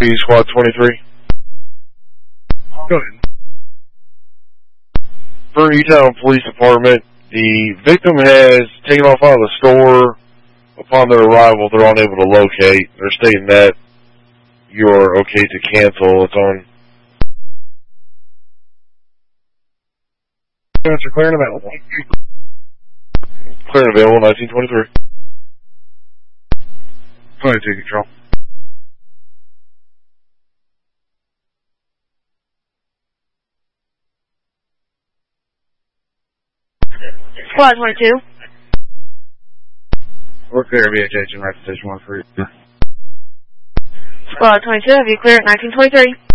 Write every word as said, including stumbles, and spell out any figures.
Squad twenty-three. Go ahead. For Etown Police Department, the victim has taken off out of the store. Upon their arrival, they're unable to locate. They're stating that you are okay to cancel. It's on. Answer clear and available. Clear and available, nineteen twenty-three. twenty-two control. Squad twenty-two. We're clear via J H and right station one for you. Squad twenty-two, have you clear at nineteen twenty-three?